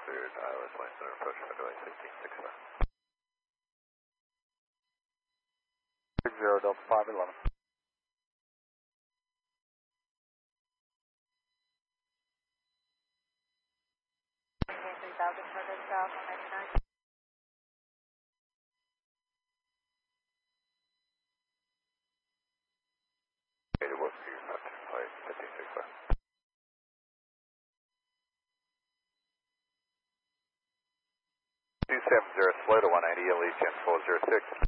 cleared, ILS line center approach runway 1665. 60 Delta 511. Maintain 3000 further south on 99. Data work for you, Mountain Flight 1565. 270, slow to 190, LE 10 406.